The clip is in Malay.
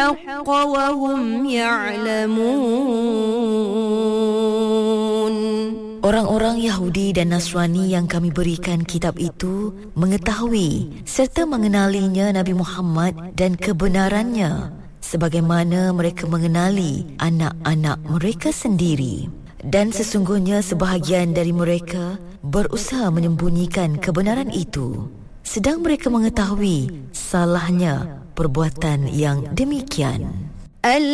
الحق وهم يعلمون. Orang-orang Yahudi dan Nasrani yang kami berikan kitab itu mengetahui serta mengenalinya Nabi Muhammad dan kebenarannya, sebagaimana mereka mengenali anak-anak mereka sendiri. Dan sesungguhnya sebahagian dari mereka berusaha menyembunyikan kebenaran itu, sedang mereka mengetahui salahnya perbuatan yang demikian.